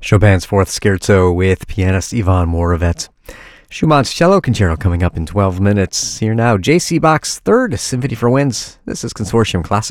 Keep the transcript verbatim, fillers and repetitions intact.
Chopin's Fourth Scherzo with pianist Ivan Moravec. Schumann's Cello Concerto coming up in twelve minutes. Here now, J C Bach's Third Symphony for Winds. This is Consortium Classic.